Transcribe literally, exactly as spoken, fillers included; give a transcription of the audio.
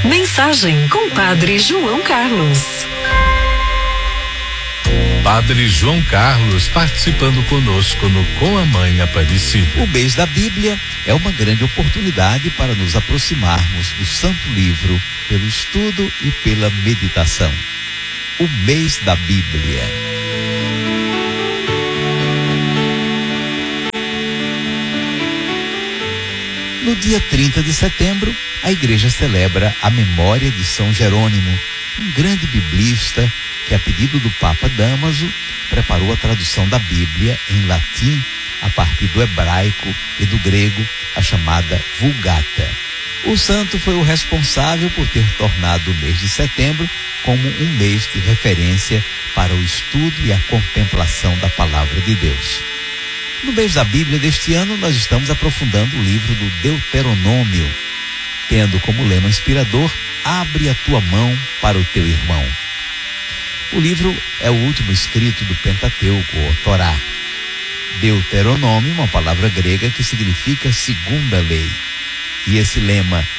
Mensagem com Padre João Carlos. Padre João Carlos participando conosco no Com a Mãe Aparecida. O mês da Bíblia é uma grande oportunidade para nos aproximarmos do Santo Livro pelo estudo e pela meditação. O mês da Bíblia. No dia trinta de setembro, a igreja celebra a memória de São Jerônimo, um grande biblista que, a pedido do Papa Dámaso, preparou a tradução da Bíblia em latim a partir do hebraico e do grego, a chamada Vulgata. O santo foi o responsável por ter tornado o mês de setembro como um mês de referência para o estudo e a contemplação da palavra de Deus. No mês da Bíblia deste ano, nós estamos aprofundando o livro do Deuteronômio, tendo como lema inspirador: abre a tua mão para o teu irmão. O livro é o último escrito do Pentateuco, ou Torá. Deuteronômio, uma palavra grega que significa segunda lei. E esse lema,